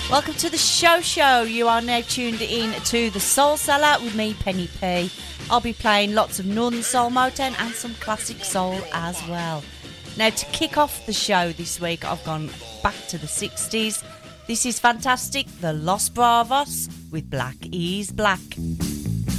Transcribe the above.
Welcome to the show. You are now tuned in to the Soul Cellar with me, Penny P. I'll be playing lots of Northern Soul, Motown and some classic soul as well. Now, to kick off the show this week, I've gone back to the 60s. This is fantastic, the Los Bravos with Black is Black.